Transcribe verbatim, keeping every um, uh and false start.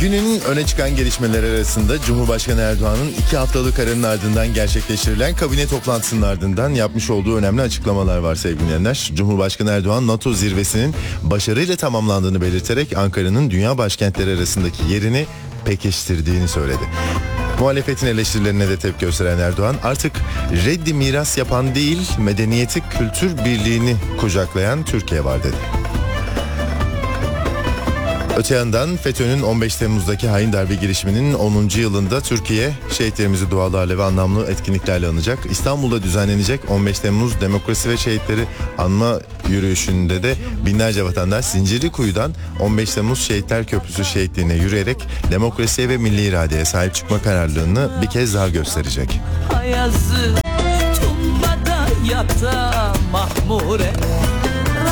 Günün öne çıkan gelişmeleri arasında Cumhurbaşkanı Erdoğan'ın iki haftalık aranın ardından gerçekleştirilen kabine toplantısının ardından yapmış olduğu önemli açıklamalar var sevgili dinleyenler. Cumhurbaşkanı Erdoğan NATO zirvesinin başarıyla tamamlandığını belirterek Ankara'nın dünya başkentleri arasındaki yerini pekiştirdiğini söyledi. Muhalefetin eleştirilerine de tepki gösteren Erdoğan artık reddi miras yapan değil medeniyeti, kültür birliğini kucaklayan Türkiye var dedi. Öte yandan FETÖ'nün on beş Temmuz'daki hain darbe girişiminin onuncu yılında Türkiye şehitlerimizi dualarla ve anlamlı etkinliklerle anacak. İstanbul'da düzenlenecek on beş Temmuz Demokrasi ve Şehitleri Anma Yürüyüşü'nde de binlerce vatandaş Zincirlikuyu'dan on beş Temmuz Şehitler Köprüsü şehitliğine yürüyerek demokrasiye ve milli iradeye sahip çıkma kararlılığını bir kez daha gösterecek. Ayazı tumbada yata mahmure